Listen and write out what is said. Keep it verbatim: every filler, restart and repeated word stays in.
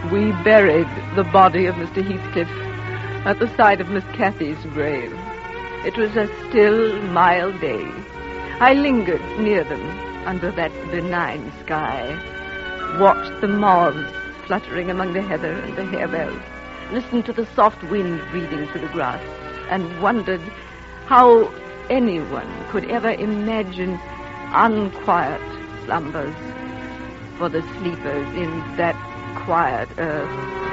We buried the body of Mister Heathcliff at the side of Miss Cathy's grave. It was a still, mild day. I lingered near them under that benign sky, watched the moths fluttering among the heather and the harebells, listened to the soft wind breathing through the grass, and wondered how anyone could ever imagine unquiet slumbers for the sleepers in that quiet earth.